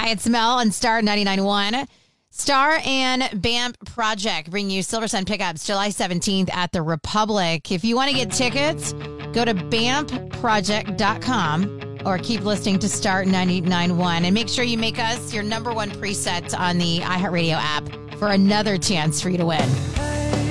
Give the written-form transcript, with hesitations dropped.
Hi, it's Mel on Star 99.1. Star and BAMP Project bring you Silver Sun Pickups July 17th at the Republic. If you want to get tickets, go to BAMPproject.com or keep listening to Star 99.1. And make sure you make us your number one preset on the iHeartRadio app for another chance for you to win.